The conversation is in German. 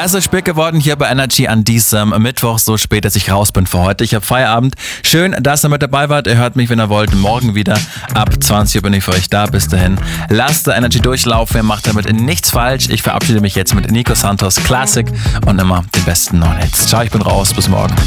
Es ist spät geworden hier bei Energy an diesem Mittwoch, so spät, dass ich raus bin für heute. Ich habe Feierabend. Schön, dass ihr mit dabei wart. Ihr hört mich, wenn ihr wollt, morgen wieder. Ab 20 Uhr bin ich für euch da. Bis dahin, lasst der Energy durchlaufen. Ihr macht damit nichts falsch. Ich verabschiede mich jetzt mit Nico Santos Classic und immer den besten neuen Hits. Ciao, ich bin raus. Bis morgen.